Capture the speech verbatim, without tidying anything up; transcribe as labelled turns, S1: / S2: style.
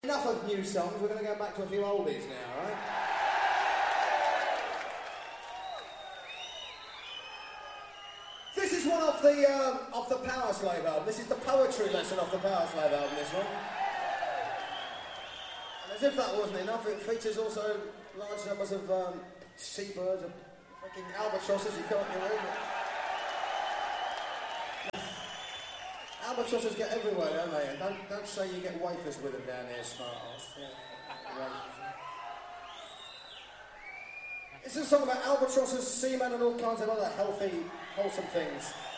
S1: Enough of new songs, we're going to go back to a few oldies now, right? This is one off the, um, off the Power Slave album. This is the poetry lesson off the Power Slave album, this one. And as if that wasn't enough, it features also large numbers of um, seabirds and fucking albatrosses you can't get over. Albatrosses get everywhere, don't they? And don't, don't say you get wafers with them down here, smart ass. Yeah. It's a song about albatrosses, seamen and all kinds of other healthy, wholesome things.